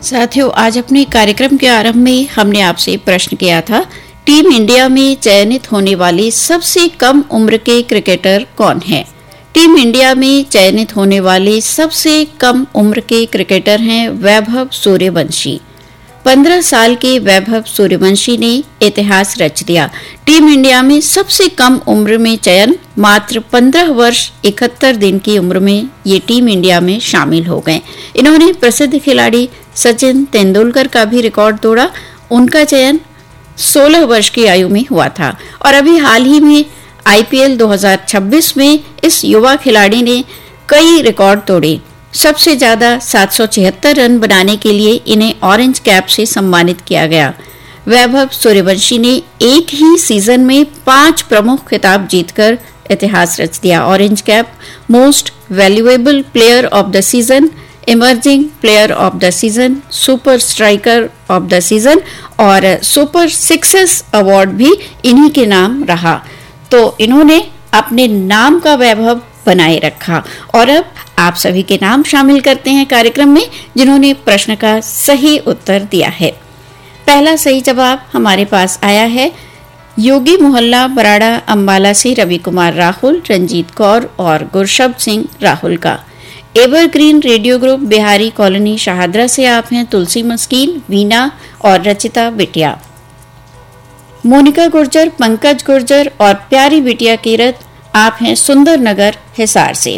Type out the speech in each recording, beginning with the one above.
साथियों, आज अपने कार्यक्रम के आरंभ में हमने आपसे प्रश्न किया था, टीम इंडिया में चयनित होने वाले सबसे कम उम्र के क्रिकेटर कौन हैं? टीम इंडिया में चयनित होने वाले सबसे कम उम्र के क्रिकेटर हैं वैभव सूर्यवंशी। 15 साल के वैभव सूर्यवंशी ने इतिहास रच दिया। टीम इंडिया में सबसे कम उम्र में चयन, मात्र 15 वर्ष 71 दिन की उम्र में ये टीम इंडिया में शामिल हो गए। इन्होंने प्रसिद्ध खिलाड़ी सचिन तेंदुलकर का भी रिकॉर्ड तोड़ा। उनका चयन 16 वर्ष की आयु में हुआ था और अभी हाल ही में आईपीएल 2026 में इस युवा खिलाड़ी ने कई रिकॉर्ड तोड़े। सबसे ज्यादा 776 रन बनाने के लिए इन्हें ऑरेंज कैप से सम्मानित किया गया। वैभव सूर्यवंशी ने एक ही सीजन में 5 प्रमुख खिताब जीतकर इतिहास रच दिया। Orange cap, most valuable player of the season, emerging player of the season, super striker of the season और सुपर सिक्सेस अवार्ड भी इन्हीं के नाम रहा। तो इन्होंने अपने नाम का वैभव बनाए रखा। और अब आप सभी के नाम शामिल करते हैं कार्यक्रम में, जिन्होंने प्रश्न का सही उत्तर दिया है। पहला सही जवाब हमारे पास आया है योगी मोहल्ला बराड़ा अंबाला से रवि कुमार राहुल, रंजीत कौर और गुरशब्द सिंह राहुल का। Evergreen radio group Bihari colony Shahdara से आप हैं तुलसी मस्कीन, वीना और रचिता बिटिया। मोनिका गुर्जर, पंकज गुर्जर और प्यारी बिटिया कीरत आप हैं सुंदर नगर हिसार से।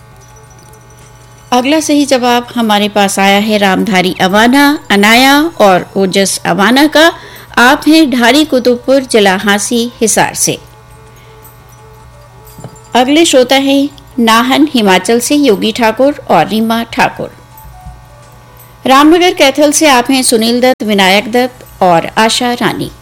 अगला सही जवाब हमारे पास आया है रामधारी अवाना, अनाया और ओजस अवाना का। आप हैं ढारी कुतुबपुर, जिला हांसी, हिसार से। अगले श्रोता हैं नाहन हिमाचल से योगी ठाकुर और रीमा ठाकुर। रामनगर कैथल से आप हैं सुनील दत्त, विनायक दत्त और आशा रानी।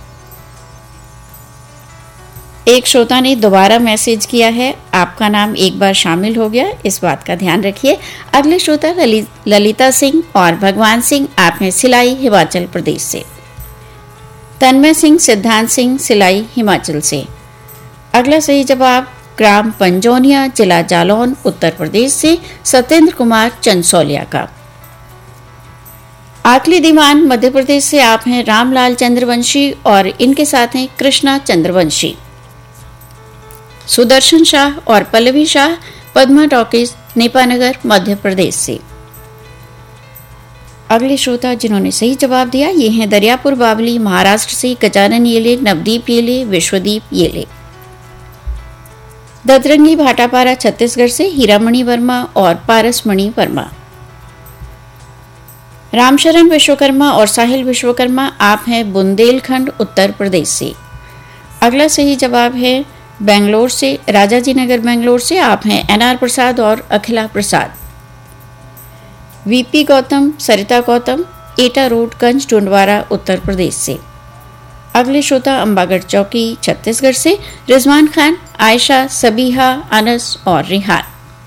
एक श्रोता ने दोबारा मैसेज किया है, आपका नाम एक बार शामिल हो गया, इस बात का ध्यान रखिए। अगले श्रोता ललिता सिंह और भगवान सिंह, आप हैं सिलाई हिमाचल प्रदेश से। तन्मय सिंह, सिद्धांत सिंह, सिलाई हिमाचल से। अगला सही जवाब ग्राम पंजोनिया, जिला जालौन, उत्तर प्रदेश से सत्येंद्र कुमार चंदसौलिया का। आखली दीवान मध्य प्रदेश से आप हैं रामलाल चंद्रवंशी और इनके साथ हैं कृष्णा चंद्रवंशी। सुदर्शन शाह और पल्लवी शाह, पद्मा टॉकीज, नेपानगर, मध्य प्रदेश से। अगले श्रोता जिन्होंने सही जवाब दिया ये हैं दरियापुर बावली, महाराष्ट्र से गजानन येले, नवदीप येले, विश्वदीप येले। ददरंगी भाटापारा छत्तीसगढ़ से हीरामणि वर्मा और पारसमणि वर्मा। रामशरण विश्वकर्मा और साहिल विश्वकर्मा, आप हैं बुंदेलखंड, उत्तर प्रदेश से। अगला सही जवाब है बेंगलोर से, राजाजी नगर बेंगलोर से आप हैं एनआर प्रसाद और अखिला प्रसाद। वीपी गौतम, सरिता गौतम, एटा रोड, गंज डोंडवारा, उत्तर प्रदेश से। अगले श्रोता अंबागढ़ चौकी छत्तीसगढ़ से रिजवान खान, आयशा, सबीहा, अनस और रिहान।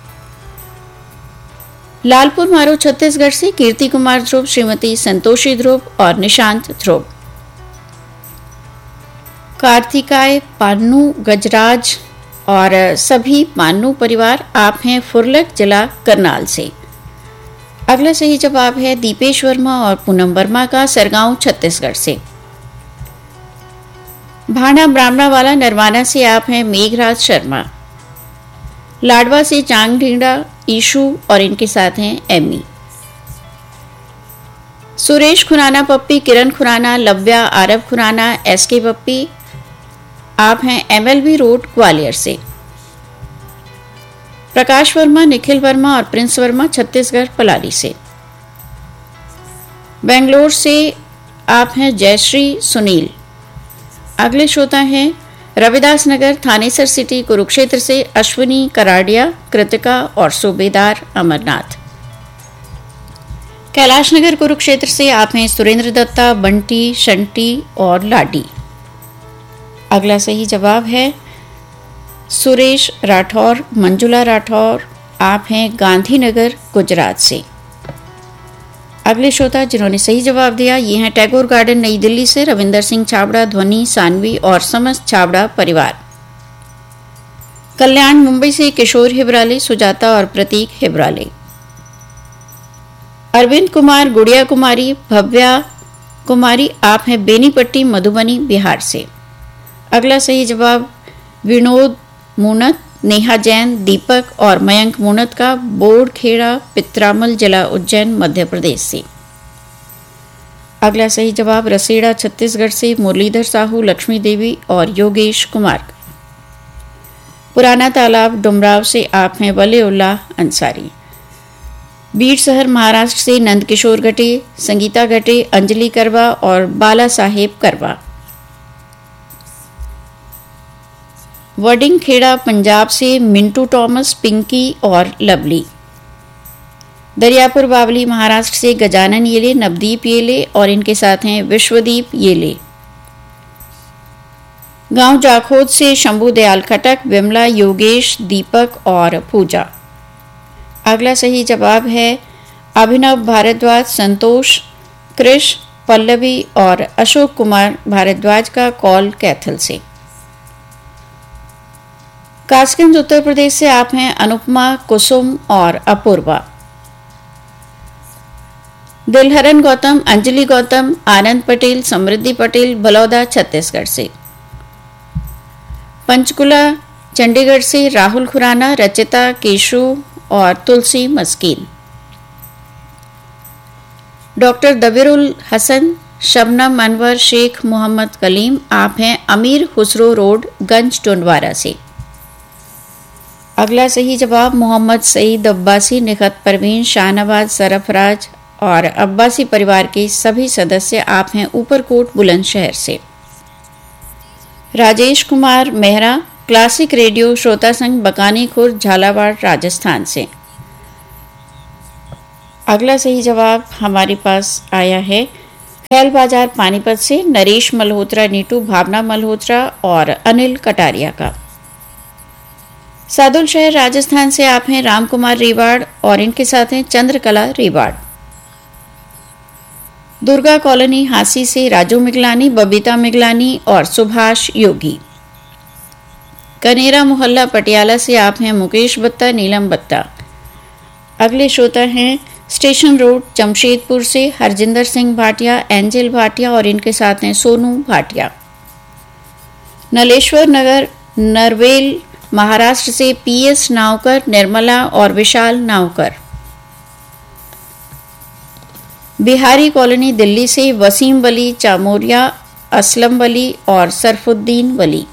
लालपुर मारो छत्तीसगढ़ से कीर्ति कुमार ध्रुव, श्रीमती संतोषी ध्रुव और निशांत ध्रुव। कार्तिकाय, पान्नू, गजराज और सभी पान्नू परिवार, आप हैं फुरलक, जिला करनाल से। अगला सही जवाब है दीपेश वर्मा और पूनम वर्मा का, सरगांव छत्तीसगढ़ से। भाना ब्राह्मणावाला नरवाना से आप हैं मेघराज शर्मा। लाडवा से चांग ढींगड़ा, ईशु और इनके साथ हैं एमी। सुरेश खुराना पप्पी, किरण खुराना, लव्या, आरब खुराना, एसके पप्पी, आप हैं एमएलबी रोड, ग्वालियर से। प्रकाश वर्मा, निखिल वर्मा और प्रिंस वर्मा, छत्तीसगढ़ पलाली से। बेंगलोर से आप हैं जयश्री सुनील। अगले श्रोता हैं रविदास नगर, थानेसर सिटी, कुरुक्षेत्र से अश्विनी कराडिया, कृतिका और सूबेदार अमरनाथ। कैलाश नगर कुरुक्षेत्र से आप हैं सुरेंद्र दत्ता, बंटी, शंटी और लाडी। अगला सही जवाब है सुरेश राठौर, मंजुला राठौर, आप हैं गांधीनगर, गुजरात से। अगले श्रोता जिन्होंने सही जवाब दिया ये हैं टैगोर गार्डन, नई दिल्ली से रविंदर सिंह छाबड़ा, ध्वनि, सानवी और समस्त छाबड़ा परिवार। कल्याण मुंबई से किशोर हिब्राले, सुजाता और प्रतीक हिब्राले। अरविंद कुमार, गुड़िया कुमारी, भव्या कुमारी, आप हैं बेनीपट्टी मधुबनी बिहार से। अगला सही जवाब विनोद मूनत, नेहा जैन, दीपक और मयंक मूनत का बोड़खेड़ा पित्रामल जिला उज्जैन मध्य प्रदेश से। अगला सही जवाब रसेड़ा छत्तीसगढ़ से मुरलीधर साहू, लक्ष्मी देवी और योगेश कुमार। पुराना तालाब डुमराव से आप हैं वलीउल्लाह अंसारी। बीरशहर महाराष्ट्र से नंदकिशोर गटे, संगीता गटे, अंजलि करवा और बाला साहेब करवा। वर्डिंग खेड़ा पंजाब से मिंटू टॉमस, पिंकी और लवली। दरियापुर बावली महाराष्ट्र से गजानन येले, नवदीप येले और इनके साथ हैं विश्वदीप येले। गांव जाखोद से शंभू दयाल खटक, विमला, योगेश, दीपक और पूजा। अगला सही जवाब है अभिनव भारद्वाज, संतोष, कृष, पल्लवी और अशोक कुमार भारद्वाज का कॉल कैथल से। कासगंज उत्तर प्रदेश से आप हैं अनुपमा, कुसुम और अपूर्वा। दिलहरन गौतम, अंजलि गौतम, आनंद पटेल, समृद्धि पटेल, बलौदा छत्तीसगढ़ से। पंचकुला चंडीगढ़ से राहुल खुराना, रचिता, केशु और तुलसी मस्कीन। डॉक्टर दबीरुल हसन, शबनम अनवर, शेख मोहम्मद कलीम, आप हैं अमीर खुसरो रोड, गंज टोंडवारा से। अगला सही जवाब मोहम्मद सईद अब्बासी, निखत परवीन, शाहनवाज, सरफराज और अब्बासी परिवार के सभी सदस्य, आप हैं ऊपरकोट बुलंदशहर से। राजेश कुमार मेहरा, क्लासिक रेडियो श्रोता संघ, बकानी खुर्द, झालावाड़, राजस्थान से। अगला सही जवाब हमारे पास आया है खैल बाजार पानीपत से नरेश मल्होत्रा, नीटू, भावना मल्होत्रा और अनिल कटारिया का। सादुल शहर राजस्थान से आप हैं राम कुमार रेवाड़ और इनके साथ हैं चंद्रकला रेवाड़। दुर्गा कॉलोनी हांसी से राजू मिगलानी, बबीता मिगलानी और सुभाष योगी। कनेरा मोहल्ला पटियाला से आप हैं मुकेश बत्ता, नीलम बत्ता। अगले श्रोता हैं स्टेशन रोड जमशेदपुर से हरजिंदर सिंह भाटिया, एंजल भाटिया और इनके साथ हैं सोनू भाटिया। नलेश्वर नगर नरवेल महाराष्ट्र से पीएस नावकर, निर्मला और विशाल नावकर। बिहारी कॉलोनी दिल्ली से वसीम वली, चामोरिया, असलम वली और सरफुद्दीन वली।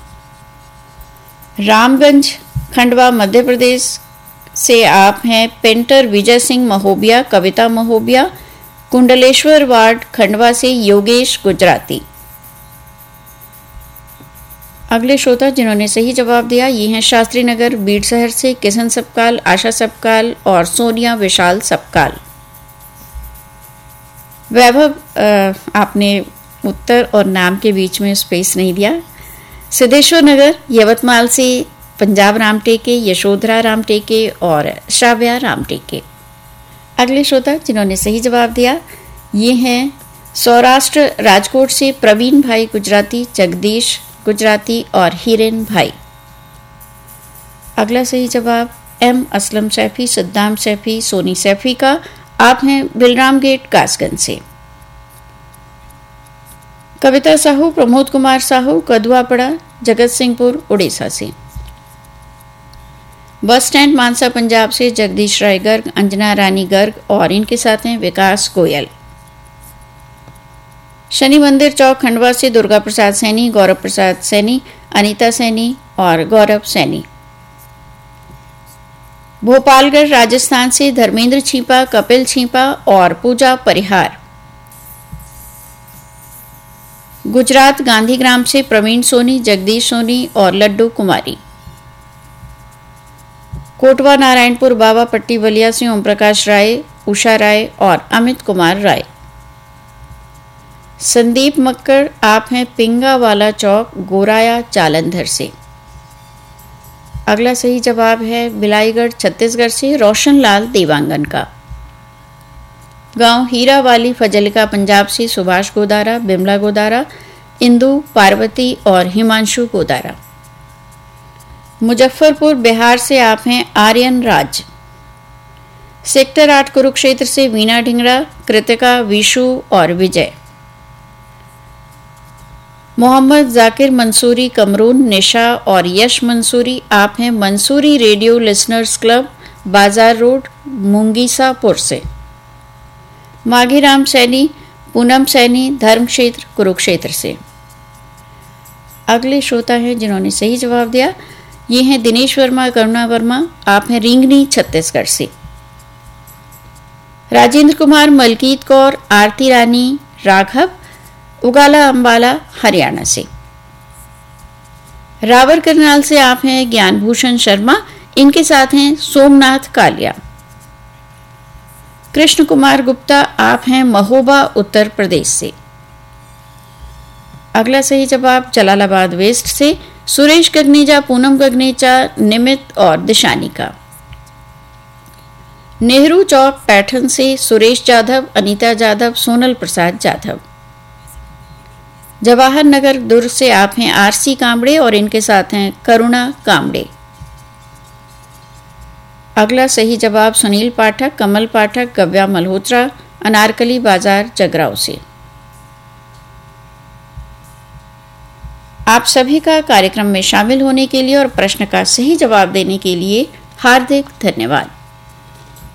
रामगंज खंडवा मध्य प्रदेश से आप हैं पेंटर विजय सिंह महोबिया, कविता महोबिया। कुंडलेश्वर वार्ड खंडवा से योगेश गुजराती। अगले श्रोता जिन्होंने सही जवाब दिया ये हैं शास्त्री नगर बीड़शहर से किशन सबकाल, आशा सबकाल और सोनिया विशाल सबकाल। वैभव, आपने उत्तर और नाम के बीच में स्पेस नहीं दिया। सिद्धेश्वर नगर यवतमाल से पंजाब राम टेके, यशोधरा राम टेके और श्राव्या राम टेके। अगले श्रोता जिन्होंने सही जवाब दिया ये हैं सौराष्ट्र राजकोट से प्रवीण भाई गुजराती, जगदीश गुजराती और हिरेन भाई। अगला सही जवाब एम असलम सैफी, सद्दाम सैफी, सोनी सैफी का। आप हैं बिलराम गेट कासगंज से। कविता साहू, प्रमोद कुमार साहू, कदुआपड़ा, जगत सिंहपुर उड़ीसा से। बस स्टैंड मानसा पंजाब से जगदीश राय गर्ग, अंजना रानी गर्ग और इनके साथ हैं विकास गोयल। शनि मंदिर चौक खंडवा से दुर्गा प्रसाद सैनी, गौरव प्रसाद सैनी, अनीता सैनी और गौरव सैनी। भोपालगढ़ राजस्थान से धर्मेंद्र छीपा, कपिल छीपा और पूजा परिहार। गुजरात गांधीग्राम से प्रवीण सोनी, जगदीश सोनी और लड्डू कुमारी। कोटवा नारायणपुर बाबा पट्टी बलिया से ओम प्रकाश राय, उषा राय और अमित कुमार राय। संदीप मक्कड़, आप हैं पिंगा वाला चौक, गोराया जालंधर से। अगला सही जवाब है बिलाईगढ़ छत्तीसगढ़ से रोशनलाल देवांगन का। गांव हीरा वाली फजलिका पंजाब से सुभाष गोदारा, बिमला गोदारा, इंदु, पार्वती और हिमांशु गोदारा। मुजफ्फरपुर बिहार से आप हैं आर्यन राज। सेक्टर 8 कुरुक्षेत्र से वीना ढिंगरा, कृतिका, विशु और विजय। मोहम्मद जाकिर मंसूरी कमरून, निशा और यश मंसूरी आप हैं मंसूरी रेडियो लिसनर्स क्लब, बाजार रोड, मुंगीसापुर से। माघीराम सैनी, पूनम सैनी, धर्म क्षेत्र कुरुक्षेत्र से। अगले श्रोता हैं जिन्होंने सही जवाब दिया, ये हैं दिनेश वर्मा, करुणा वर्मा, आप हैं रिंगनी छत्तीसगढ़ से। राजेंद्र कुमार, मलकीत कौर, आरती रानी, राघव, उगाला अंबाला हरियाणा से। रावर करनाल से आप हैं ज्ञानभूषण शर्मा, इनके साथ हैं सोमनाथ कालिया। कृष्ण कुमार गुप्ता, आप हैं महोबा उत्तर प्रदेश से। अगला सही जवाब जलालाबाद वेस्ट से सुरेश गगनेजा, पूनम गगनेजा, निमित और दिशानी का। नेहरू चौक पैठन से सुरेश जाधव, अनीता जाधव, सोनल प्रसाद जाधव। जवाहर नगर दुर्ग से आप हैं आरसी कांबड़े और इनके साथ हैं करुणा कांबड़े। अगला सही जवाब सुनील पाठक, कमल पाठक, गव्या मल्होत्रा, अनारकली बाजार जगराव से। आप सभी का कार्यक्रम में शामिल होने के लिए और प्रश्न का सही जवाब देने के लिए हार्दिक धन्यवाद।